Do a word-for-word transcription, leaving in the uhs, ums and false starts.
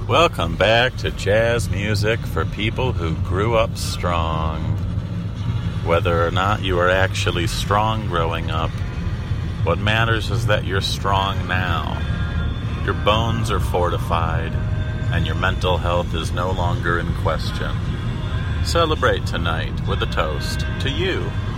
Welcome back to jazz music for people who grew up strong. Whether or not you are actually strong growing up, what matters is that you're strong now. Your bones are fortified, and your mental health is no longer in question. Celebrate tonight with a toast to you.